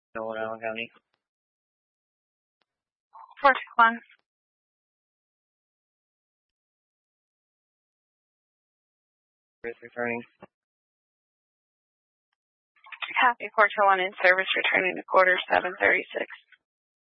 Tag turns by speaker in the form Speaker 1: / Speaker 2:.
Speaker 1: North Allen County.
Speaker 2: Fort One.
Speaker 1: Service returning.
Speaker 2: Copy, 421 in service, returning to quarter 736.